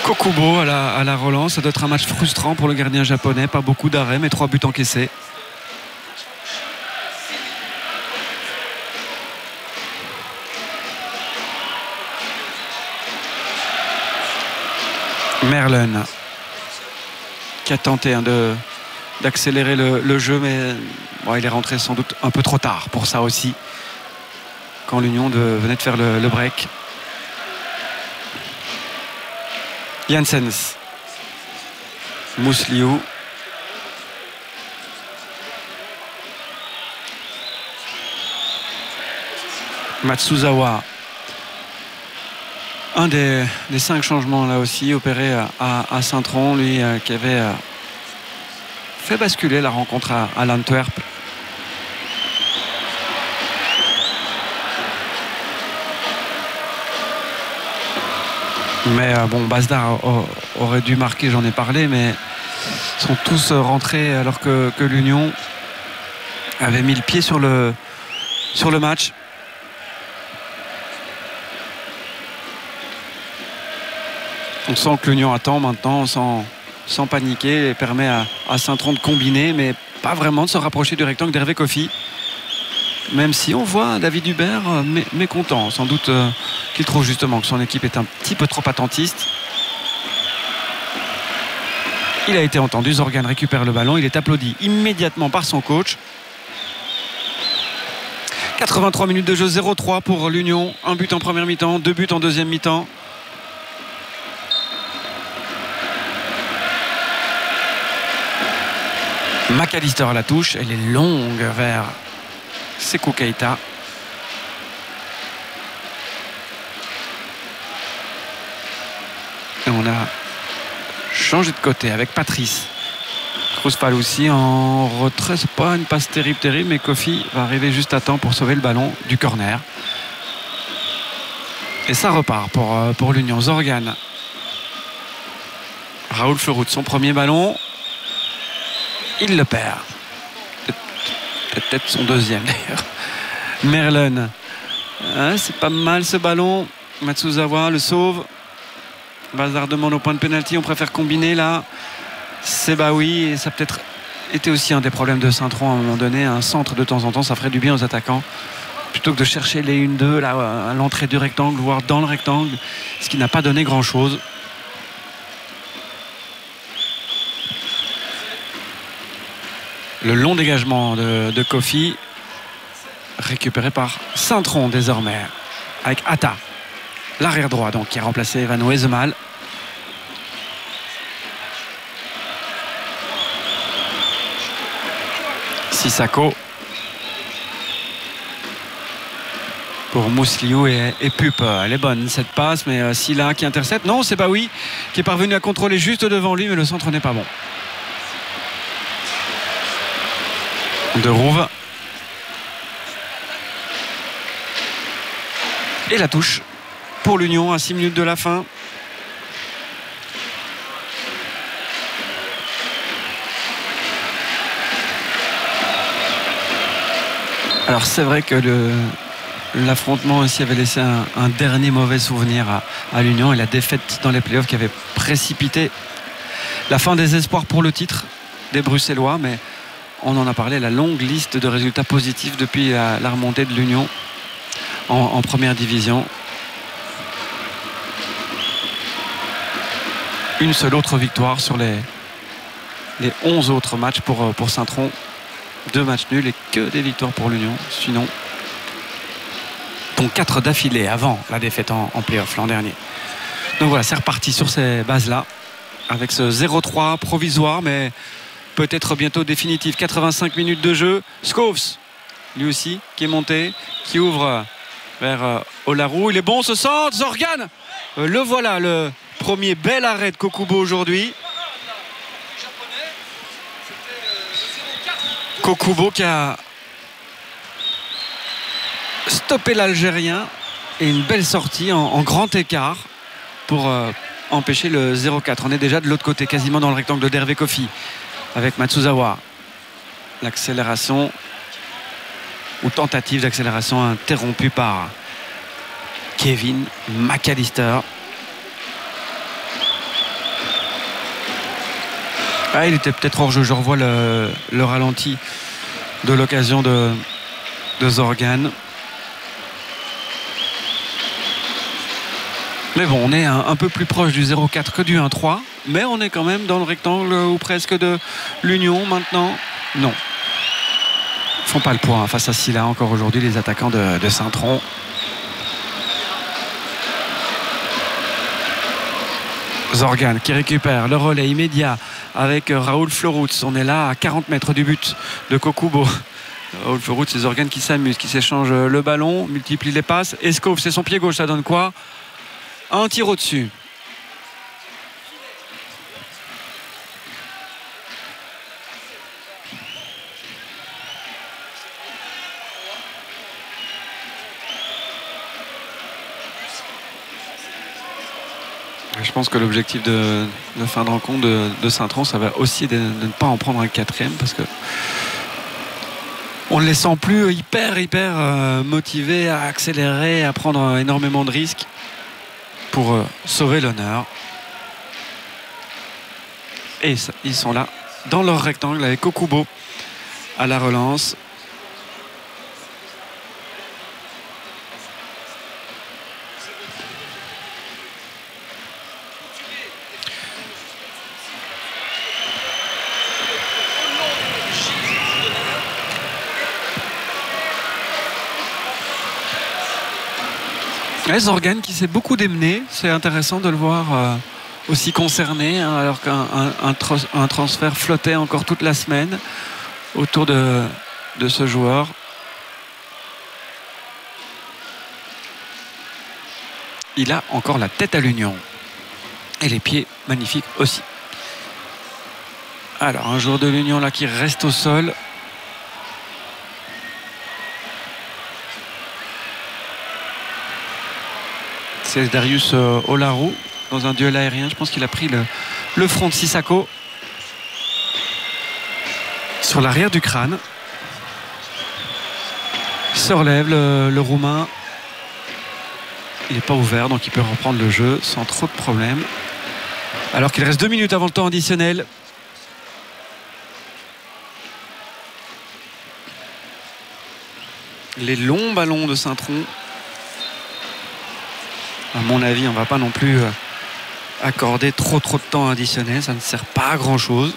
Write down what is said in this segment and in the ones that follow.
Kokubo à la relance. Ça doit être un match frustrant pour le gardien japonais. Pas beaucoup d'arrêts, mais 3 buts encaissés. Merlin qui a tenté d'accélérer le jeu, mais bon, il est rentré sans doute un peu trop tard pour ça aussi, quand l'Union venait de faire le break. Janssens, Musliu, Matsuzawa. Un des 5 changements là aussi opérés à Saint-Tron, lui qui avait fait basculer la rencontre à l'Antwerp. Mais bon, Basdar aurait dû marquer, j'en ai parlé, mais ils sont tous rentrés alors que l'Union avait mis le pied sur le match. On sent que l'Union attend maintenant sans paniquer et permet à Saint-Tron de combiner, mais pas vraiment de se rapprocher du rectangle d'Hervé Kofi. Même si on voit David Hubert mécontent, sans doute qu'il trouve justement que son équipe est un petit peu trop attentiste. Il a été entendu, Zorgan récupère le ballon, il est applaudi immédiatement par son coach. 83 minutes de jeu, 0-3 pour l'Union, 1 but en première mi-temps, 2 buts en deuxième mi-temps. McAllister à la touche, elle est longue vers Sékou Keita. Et on a changé de côté avec Patrice Kroosfal aussi en retrait. C'est pas une passe terrible, mais Kofi va arriver juste à temps pour sauver le ballon du corner. Et ça repart pour l'Union. Zorgan, Raoul Ferout, son premier ballon, il le perd. Peut-être son deuxième d'ailleurs. Merlin, c'est pas mal ce ballon. Matsuzawa le sauve. Basdar demande au point de pénalty. On préfère combiner là. C'est bah oui, et ça a peut-être été aussi un des problèmes de Saint-Tron à un moment donné. Un centre de temps en temps, ça ferait du bien aux attaquants, plutôt que de chercher les 1-2 là à l'entrée du rectangle, voire dans le rectangle, ce qui n'a pas donné grand-chose. Le long dégagement de Kofi, récupéré par Saint-Tron désormais, avec Atta, l'arrière droit donc, qui a remplacé Van Wesemal. Sissako pour Musliu et Pup. Elle est bonne cette passe, mais Silla qui intercepte. Non, c'est Baoui qui est parvenu à contrôler juste devant lui, mais le centre n'est pas bon. De Rouve. Et la touche pour l'Union à 6 minutes de la fin. Alors c'est vrai que l'affrontement aussi avait laissé un dernier mauvais souvenir à l'Union, et la défaite dans les playoffs qui avait précipité la fin des espoirs pour le titre des Bruxellois. Mais on en a parlé, la longue liste de résultats positifs depuis la remontée de l'Union en première division. Une seule autre victoire sur les 11 autres matchs pour Saint-Tron. 2 matchs nuls et que des victoires pour l'Union. Sinon, dont 4 d'affilée avant la défaite en play-off l'an dernier. Donc voilà, c'est reparti sur ces bases-là, avec ce 0-3 provisoire, mais peut-être bientôt définitif. 85 minutes de jeu. Schoofs, lui aussi, qui est monté, qui ouvre vers Olarou. Il est bon, ce centre. Zorgan, le voilà, le premier bel arrêt de Kokubo aujourd'hui. Kokubo qui a stoppé l'Algérien, et une belle sortie en grand écart pour empêcher le 0-4. On est déjà de l'autre côté, quasiment dans le rectangle d'Hervé Kofi, avec Matsuzawa. L'accélération ou tentative d'accélération interrompue par Kevin McAllister. Ah, il était peut-être hors jeu. Je revois le ralenti de l'occasion de Zorgan. Mais bon, on est un peu plus proche du 0-4 que du 1-3. Mais on est quand même dans le rectangle ou presque de l'Union maintenant. Non. Ils ne font pas le point face à Silla encore aujourd'hui, les attaquants de Saint-Tron. Zorgan qui récupère le relais immédiat avec Raoul Florutz. On est là à 40 mètres du but de Kokubo. Raoul Florutz et Zorgan qui s'amusent, qui s'échangent le ballon, multiplient les passes. Escove, c'est son pied gauche, ça donne quoi? Un tir au-dessus. Je pense que l'objectif de fin de rencontre de Saint-Tron, ça va aussi être de ne pas en prendre un quatrième, parce que on ne les sent plus hyper motivés à accélérer, à prendre énormément de risques pour sauver l'honneur. Et ça, ils sont là dans leur rectangle avec Kokubo à la relance. Zorgan qui s'est beaucoup démené, c'est intéressant de le voir aussi concerné, hein, alors qu'un transfert flottait encore toute la semaine autour de ce joueur. Il a encore la tête à l'Union et les pieds magnifiques aussi. Alors un joueur de l'Union là qui reste au sol. C'est Darius Olaru dans un duel aérien. Je pense qu'il a pris le front de Sissako sur l'arrière du crâne. Il se relève le Roumain. Il n'est pas ouvert, donc il peut reprendre le jeu sans trop de problèmes. Alors qu'il reste 2 minutes avant le temps additionnel. Les longs ballons de Saint-Tron. À mon avis, on ne va pas non plus accorder trop de temps additionnel. Ça ne sert pas à grand chose.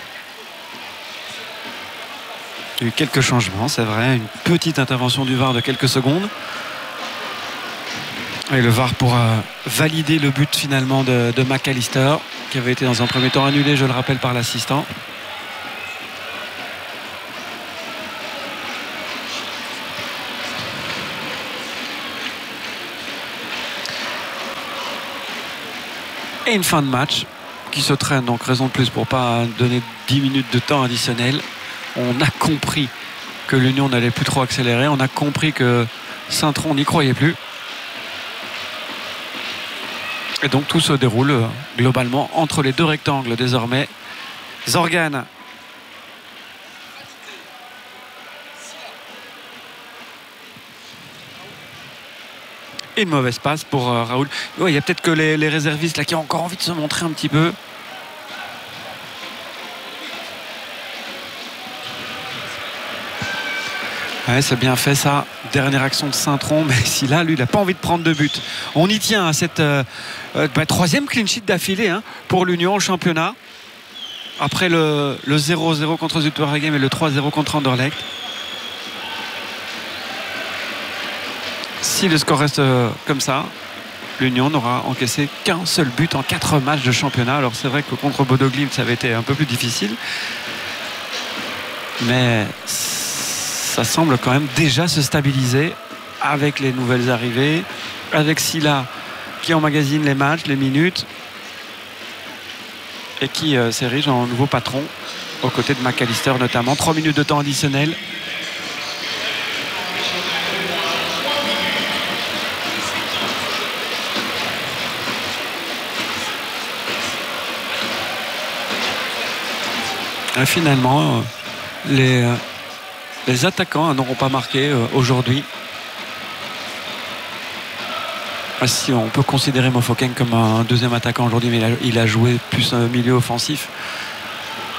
Il y a eu quelques changements, c'est vrai. Une petite intervention du VAR de quelques secondes. Et le VAR pourra valider le but finalement de McAllister, qui avait été dans un premier temps annulé, je le rappelle, par l'assistant. Et une fin de match qui se traîne, donc raison de plus pour ne pas donner 10 minutes de temps additionnel. On a compris que l'Union n'allait plus trop accélérer, on a compris que Saint-Tron n'y croyait plus. Et donc tout se déroule globalement entre les deux rectangles désormais. Zorgan. Et une mauvaise passe pour Raoul. Ouais, il y a peut-être que les réservistes là qui ont encore envie de se montrer un petit peu. Ouais, c'est bien fait ça. Dernière action de Saint-Tron, mais si là, lui, il n'a pas envie de prendre de but. On y tient à cette troisième clean sheet d'affilée hein, pour l'Union au championnat. Après le 0-0 contre Zuid-Waregem et le 3-0 contre Anderlecht. Si le score reste comme ça, l'Union n'aura encaissé qu'un seul but en 4 matchs de championnat. Alors c'est vrai que contre Bodo Glimt, ça avait été un peu plus difficile. Mais ça semble quand même déjà se stabiliser avec les nouvelles arrivées, avec Silla qui emmagasine les matchs, les minutes et qui s'érige en nouveau patron aux côtés de McAllister notamment. 3 minutes de temps additionnel. Et finalement, les attaquants n'auront pas marqué aujourd'hui. Si on peut considérer Mofoken comme un deuxième attaquant aujourd'hui, mais il a joué plus un milieu offensif.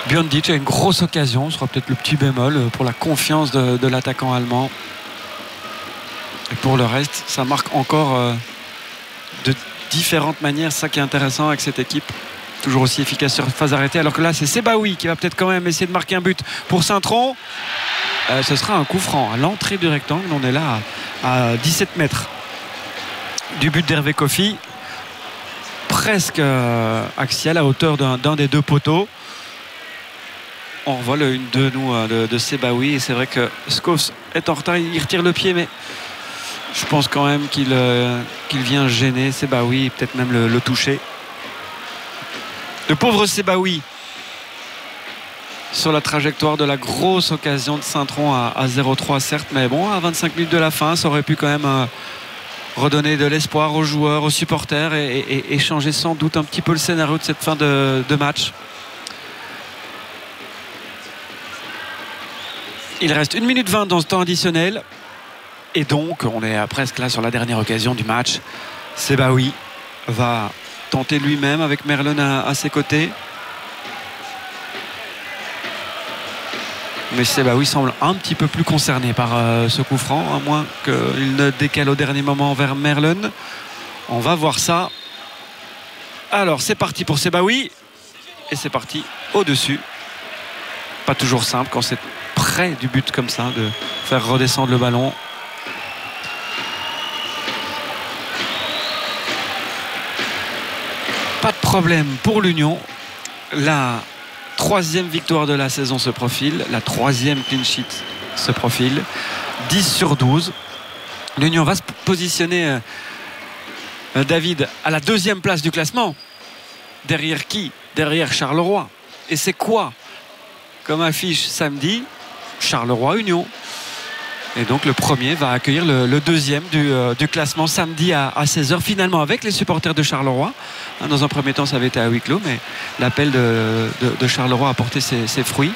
Bjorndijk a une grosse occasion, ce sera peut-être le petit bémol pour la confiance de l'attaquant allemand. Et pour le reste, ça marque encore de différentes manières. C'est ça qui est intéressant avec cette équipe. Toujours aussi efficace sur phase arrêtée. Alors que là, c'est Sebaoui qui va peut-être quand même essayer de marquer un but pour Saint-Tron. Ce sera un coup franc à l'entrée du rectangle. On est là à 17 mètres du but d'Hervé Kofi. Presque axial à hauteur d'un des deux poteaux. On revoit le 1-2 de Sebaoui. Et c'est vrai que Schoofs est en retard. Il retire le pied, mais je pense quand même qu'il vient gêner Sebaoui et peut-être même le toucher. Le pauvre Sebaoui sur la trajectoire de la grosse occasion de Saint-Tron à 0-3 certes, mais bon, à 25 minutes de la fin, ça aurait pu quand même redonner de l'espoir aux joueurs, aux supporters et changer sans doute un petit peu le scénario de cette fin de match. Il reste 1 minute 20 dans ce temps additionnel et donc on est presque là sur la dernière occasion du match. Sebaoui va tenter lui-même avec Merlin à ses côtés. Mais Sebaoui semble un petit peu plus concerné par ce coup franc, à moins qu'il ne décale au dernier moment vers Merlin. On va voir ça. Alors c'est parti pour Sebaoui. Et c'est parti au-dessus. Pas toujours simple quand c'est près du but comme ça de faire redescendre le ballon. Pas de problème pour l'Union. La 3e victoire de la saison se profile. La 3e clean sheet se profile. 10/12. L'Union va se positionner, David, à la 2e place du classement. Derrière qui? Derrière Charleroi. Et c'est quoi comme affiche samedi? Charleroi-Union. Et donc le premier va accueillir le 2e du classement samedi à 16h, finalement avec les supporters de Charleroi. Dans un premier temps ça avait été à huis clos, mais l'appel de Charleroi a porté ses fruits.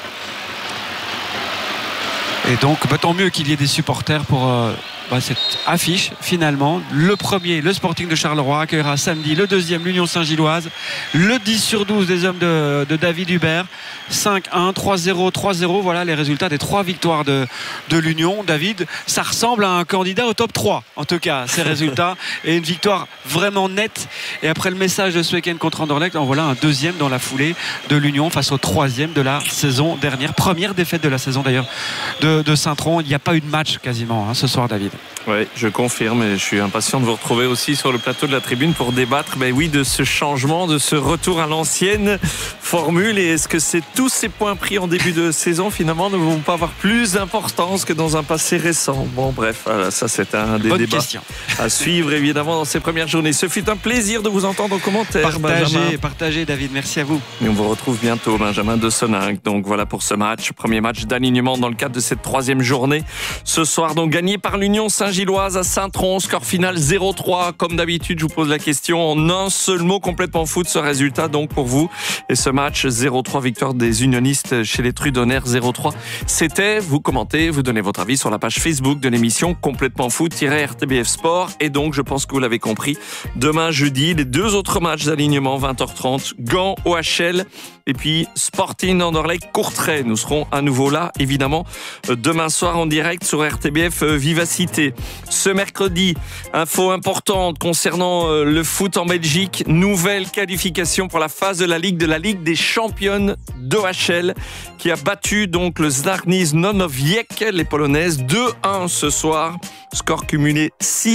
Et donc tant mieux qu'il y ait des supporters pour cette affiche. Finalement le premier, le Sporting de Charleroi, accueillera samedi le 2e, l'Union Saint-Gilloise. Le 10/12 des hommes de David Hubert. 5-1, 3-0, 3-0. Voilà les résultats des 3 victoires de l'Union. David, ça ressemble à un candidat au top 3 en tout cas ces résultats, et une victoire vraiment nette. Et après le message de ce week-end contre Anderlecht, en voilà un 2e dans la foulée de l'Union face au 3e de la saison dernière. Première défaite de la saison d'ailleurs de Saint-Tron. Il n'y a pas eu de match quasiment ce soir, David. Oui, je confirme, et je suis impatient de vous retrouver aussi sur le plateau de la tribune pour débattre de ce changement, de ce retour à l'ancienne formule. Et est-ce que tous ces points pris en début de saison finalement ne vont pas avoir plus d'importance que dans un passé récent? Bon bref, voilà, ça c'est un des débats à suivre évidemment dans ces premières journées. Ce fut un plaisir de vous entendre en commentaire. Partagez David, merci à vous. Et on vous retrouve bientôt, Benjamin de Soninck. Donc voilà pour ce match, premier match d'alignement dans le cadre de cette 3e journée. Ce soir donc gagné par l'Union Saint-Gilloise à Saint-Tron, score final 0-3. Comme d'habitude, je vous pose la question en un seul mot, complètement foot, ce résultat donc pour vous. Et ce match 0-3, victoire des unionistes chez les Trudonnaires 0-3. C'était, vous commentez, vous donnez votre avis sur la page Facebook de l'émission Complètement Foot-RTBF Sport. Et donc, je pense que vous l'avez compris, demain jeudi, les 2 autres matchs d'alignement 20h30, Gand, OHL et puis Sporting Anderlecht, Courtrai. Nous serons à nouveau là, évidemment, demain soir en direct sur RTBF Vivacité. Ce mercredi, info importante concernant le foot en Belgique, nouvelle qualification pour la phase de la Ligue des Championnes d'OHL qui a battu donc le Zdarniz Nonowiec, les Polonaises, 2-1 ce soir. Score cumulé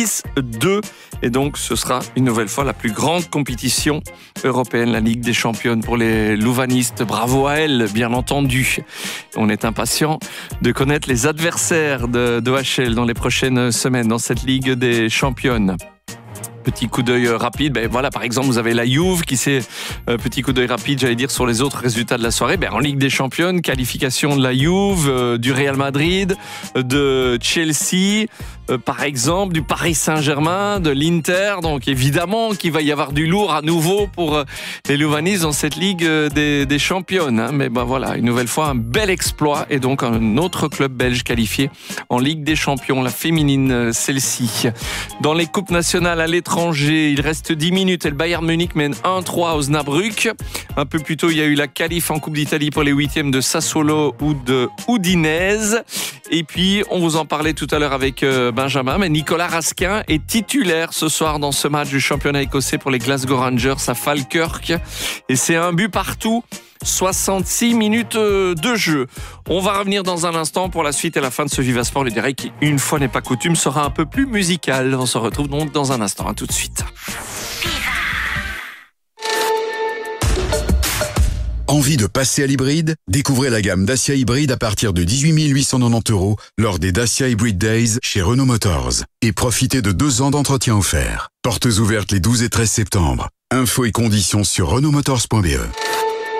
6-2. Et donc, ce sera une nouvelle fois la plus grande compétition européenne, la Ligue des Championnes pour les louvanistes. Bravo à elle, bien entendu. On est impatient de connaître les adversaires d'OHL dans les prochaines semaines dans cette Ligue des Championnes. Petit coup d'œil rapide, voilà, par exemple vous avez la Juve qui s'est, petit coup d'œil rapide j'allais dire sur les autres résultats de la soirée, en Ligue des Championnes, qualification de la Juve, du Real Madrid, de Chelsea, par exemple du Paris Saint-Germain, de l'Inter. Donc évidemment qu'il va y avoir du lourd à nouveau pour les Louvanaises dans cette Ligue des championnes. Hein. Mais ben voilà, une nouvelle fois un bel exploit et donc un autre club belge qualifié en Ligue des champions, la féminine celle-ci. Dans les coupes nationales à l'étranger, il reste 10 minutes et le Bayern Munich mène 1-3 à Osnabrück. Un peu plus tôt, il y a eu la qualif en Coupe d'Italie pour les huitièmes de Sassuolo ou de Udinese. Et puis, on vous en parlait tout à l'heure avec Benjamin, mais Nicolas Raskin est titulaire ce soir dans ce match du championnat écossais pour les Glasgow Rangers à Falkirk. Et c'est un but partout, 66 minutes de jeu. On va revenir dans un instant pour la suite et la fin de ce Viva Sport, le direct qui, une fois n'est pas coutume, sera un peu plus musical. On se retrouve donc dans un instant. À tout de suite. Envie de passer à l'hybride? Découvrez la gamme Dacia Hybride à partir de 18 890 € lors des Dacia Hybrid Days chez Renault Motors. Et profitez de 2 ans d'entretien offert. Portes ouvertes les 12 et 13 septembre. Infos et conditions sur renaultmotors.be.